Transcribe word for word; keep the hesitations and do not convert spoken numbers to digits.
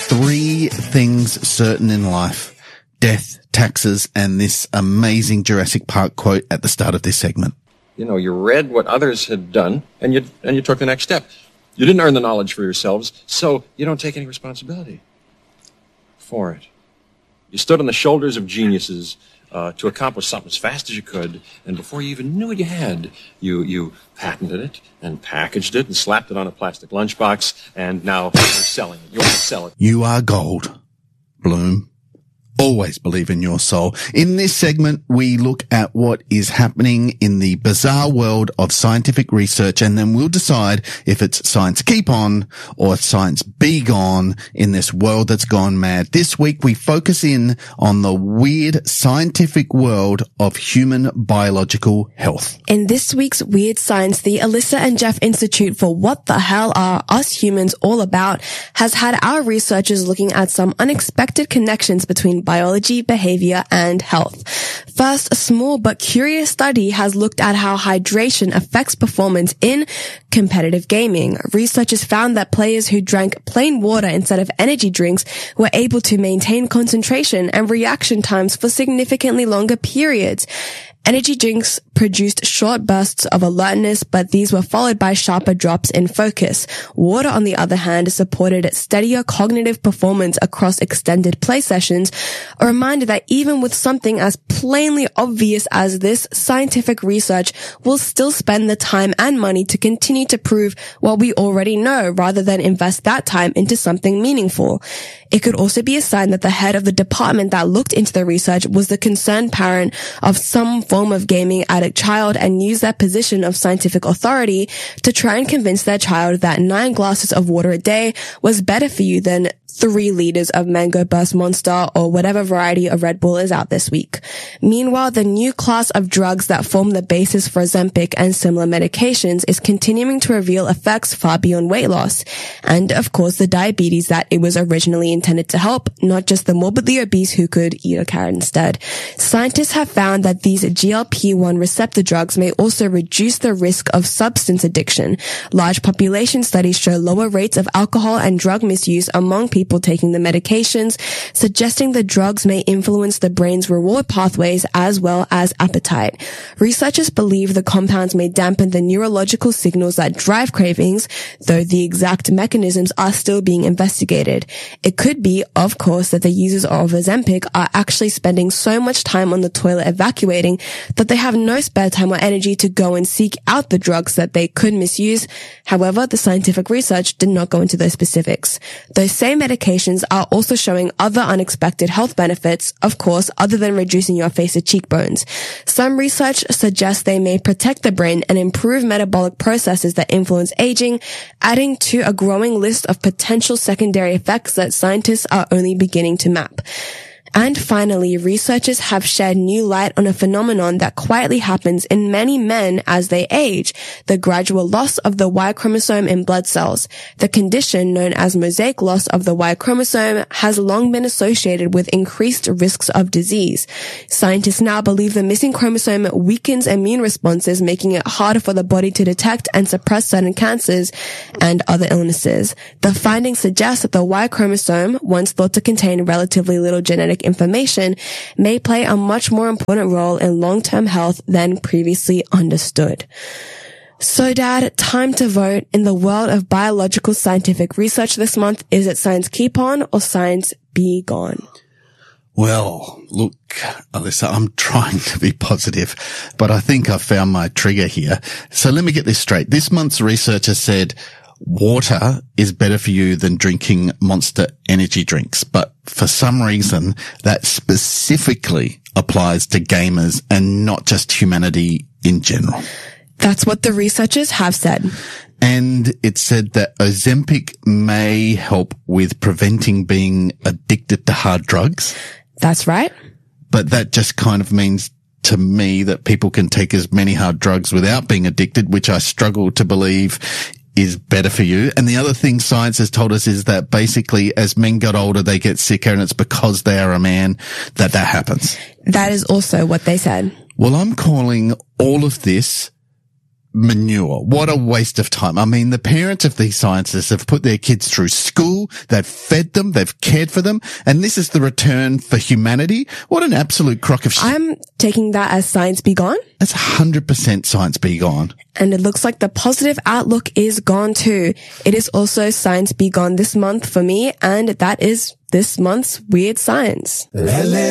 Three things certain in life: death, taxes, and this amazing Jurassic Park quote at the start of this segment. You know, you read what others had done, and you and you took the next step. You didn't earn the knowledge for yourselves, so you don't take any responsibility for it. You stood on the shoulders of geniuses uh, to accomplish something as fast as you could, and before you even knew what you had, you you patented it and packaged it and slapped it on a plastic lunchbox, and now you're selling it. You want to sell it. You are gold, Bloom. Always believe in your soul. In this segment, we look at what is happening in the bizarre world of scientific research, and then we'll decide if it's science keep on or science be gone in this world that's gone mad. This week, we focus in on the weird scientific world of human biological health. In this week's Weird Science, the Alyssa and Jeff Institute for What the Hell Are Us Humans All About has had our researchers looking at some unexpected connections between biology, behavior, and health. First, a small but curious study has looked at how hydration affects performance in competitive gaming. Researchers found that players who drank plain water instead of energy drinks were able to maintain concentration and reaction times for significantly longer periods. Energy drinks produced short bursts of alertness, but these were followed by sharper drops in focus. Water, on the other hand, supported steadier cognitive performance across extended play sessions, a reminder that even with something as plainly obvious as this, scientific research will still spend the time and money to continue to prove what we already know, rather than invest that time into something meaningful. It could also be a sign that the head of the department that looked into the research was the concerned parent of some form of gaming addict child and used that position of scientific authority to try and convince their child that nine glasses of water a day was better for you than three liters of Mango Burst Monster or whatever variety of Red Bull is out this week. Meanwhile, the new class of drugs that form the basis for Ozempic and similar medications is continuing to reveal effects far beyond weight loss. And, of course, the diabetes that it was originally intended to help, not just the morbidly obese who could eat a carrot instead. Scientists have found that these G L P one receptor drugs may also reduce the risk of substance addiction. Large population studies show lower rates of alcohol and drug misuse among people taking the medications, suggesting the drugs may influence the brain's reward pathways as well as appetite. Researchers believe the compounds may dampen the neurological signals that drive cravings, though the exact mechanisms are still being investigated. It could be, of course, that the users of Ozempic are actually spending so much time on the toilet evacuating that they have no spare time or energy to go and seek out the drugs that they could misuse. However, the scientific research did not go into those specifics. Those same medications are also showing other unexpected health benefits, of course, other than reducing your face or cheekbones. Some research suggests they may protect the brain and improve metabolic processes that influence aging, adding to a growing list of potential secondary effects that scientists are only beginning to map. And finally, researchers have shed new light on a phenomenon that quietly happens in many men as they age, the gradual loss of the Y chromosome in blood cells. The condition, known as mosaic loss of the Y chromosome, has long been associated with increased risks of disease. Scientists now believe the missing chromosome weakens immune responses, making it harder for the body to detect and suppress certain cancers and other illnesses. The findings suggest that the Y chromosome, once thought to contain relatively little genetic information, may play a much more important role in long-term health than previously understood. So, Dad, time to vote. In the world of biological scientific research this month, is it science keep on or science be gone? Well, look, Alyssa, I'm trying to be positive, but I think I've found my trigger here. So let me get this straight. This month's researcher said water is better for you than drinking Monster energy drinks. But for some reason, that specifically applies to gamers and not just humanity in general. That's what the researchers have said. And it said that Ozempic may help with preventing being addicted to hard drugs. That's right. But that just kind of means to me that people can take as many hard drugs without being addicted, which I struggle to believe is better for you. And the other thing science has told us is that basically as men get older, they get sicker, and it's because they are a man that that happens. That is also what they said. Well, I'm calling all of this manure. What a waste of time. I mean, the parents of these scientists have put their kids through school. They've fed them. They've cared for them. And this is the return for humanity. What an absolute crock of shit. I'm taking that as science be gone. That's one hundred percent science be gone. And it looks like the positive outlook is gone too. It is also science be gone this month for me. And that is this month's Weird Science.